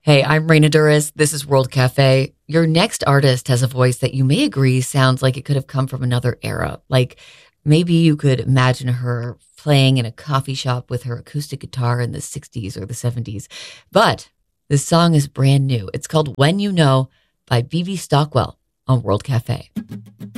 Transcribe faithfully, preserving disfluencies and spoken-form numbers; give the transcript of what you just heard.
Hey, I'm Raina Duras. This is World Cafe. Your next artist has a voice that you may agree sounds like it could have come from another era. Like maybe you could imagine her playing in a coffee shop with her acoustic guitar in the sixties or the seventies. But this song is brand new. It's called When You Know by B B Stockwell on World Cafe.